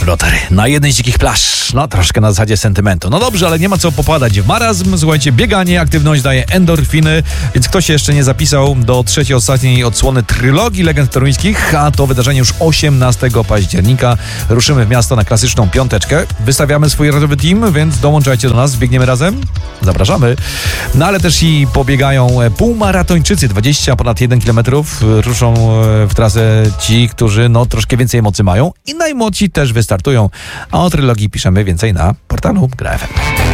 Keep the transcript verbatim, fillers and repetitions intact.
Rotary na jednej z dzikich plaż. No, troszkę na zasadzie sentymentu. No dobrze, ale nie ma co popadać w marazm. Słuchajcie, bieganie, aktywność daje endorfiny, więc kto się jeszcze nie zapisał do trzeciej, ostatniej odsłony trylogii Legend Toruńskich, a to wydarzenie już osiemnastego października. Ruszymy w miasto na klasyczną piąteczkę. Wystawiamy swój radiowy team, więc dołączajcie do nas, biegniemy razem. Zapraszamy. No ale też i pobiegają półmaratończycy, dwadzieścia ponad jeden kilometrów. Ruszą w trasę ci, którzy no troszkę więcej mocy mają i najmłodsi też wystartują. A o trylogii piszemy więcej na portalu Gra F M.